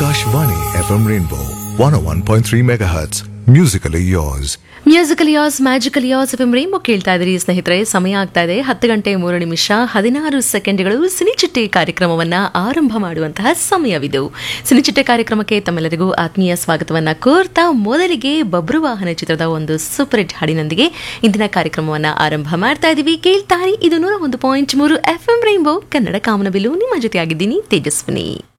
Akashvani FM Rainbow 101.3 MHz. Musically yours. Musical as magical as F M rainbow ಕೇಳ್ತಾ ಇದ್ರಿ ಸ್ನೇಹಿತರೆ. ಸಮಯ ಆಗ್ತಾ ಇದೆ 10:03:16 ಸಿನಿಚಿಟ್ಟೆ ಕಾರ್ಯಕ್ರಮವನ್ನ ಆರಂಭ ಮಾಡುವಂತಹ ಸಮಯವಿದು. ಸಿನಿಚಿಟ್ಟೆ ಕಾರ್ಯಕ್ರಮಕ್ಕೆ ತಮ್ಮೆಲ್ಲರಿಗೂ ಆತ್ಮೀಯ ಸ್ವಾಗತವನ್ನ ಕೋರ್ತಾ ಮೊದಲಿಗೆ ಬಬ್ರುವಾಹನ ಚಿತ್ರದ ಒಂದು ಸೂಪರ್ ಹಿಟ್ ಹಾಡಿನೊಂದಿಗೆ ಇಂದಿನ ಕಾರ್ಯಕ್ರಮವನ್ನ ಆರಂಭ ಮಾಡ್ತಾ ಇದೀವಿ. ಕೇಳ್ತಾರಿ, ಇದು 101.3 ಎಫ್ ಎಂ ರೇಂಬೋ ಕನ್ನಡ ಕಾಮನಬಿಲ್ಲು. ನಿಮ್ಮ ಜೊತೆ ಆಗಿದ್ದೀನಿ ತೇಜಸ್ವಿನಿ.